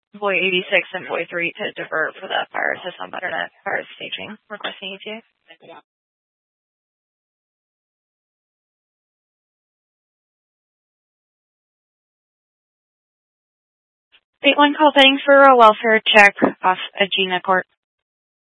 Boy 86 and Boy 3 to divert for the fire assist on Butternut fire staging. Requesting ETA. 8-1 call heading for a welfare check off Agena Court.